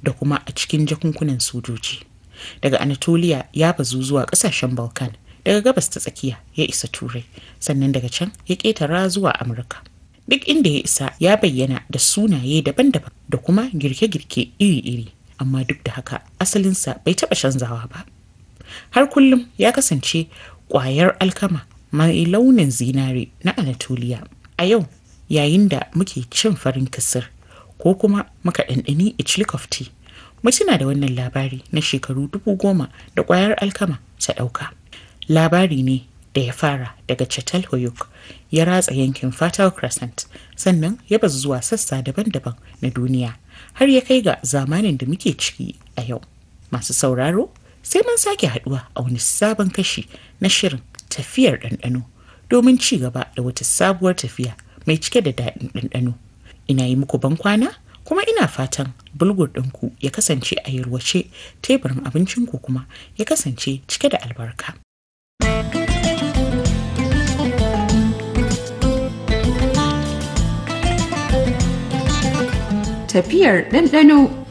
da kuma a cikin jakunkunan sojoji. Daga Anatolia ya bazu zuwa ƙasashen Balkan, daga gabas ta tsakiya ya isa Turai, sannan daga can ya ƙetara zuwa Amurka. Duk inda ya isa ya bayyana da sunaye daban-daban da kuma girke-girke iri-iri, amma duk da haka asalinsa bai taɓa canzawa ba. Har kullum ya kasance ƙwayar alkama mai launin zinare na Anatolia. A yau, yayin da muke cin farin kisir ko kuma muka ɗanɗani ichlikofti, mu tuna da wannan labari na shekaru 10,000 da ƙwayar alkama ta ɗauka. Labari ne da ya fara daga Çatalhöyük, ya ratsa yankin Fertile Crescent, sannan ya bazu zuwa sassa daban-daban na duniya har ya kai ga zamanin da muke ciki a yau. Masu sauraro, sai mun sake haduwa a wani sabon kashi na shirin tafiyar ɗanɗano domin ci gaba da wata sabuwar tafiya mai cike da daɗin ɗanɗano. Ina yi muku ban kwana, kuma ina fatan bulgur ɗinku ya kasance a yalwace, teburin abincinku kuma ya kasance cike da albarka. Tafiyar ɗanɗano.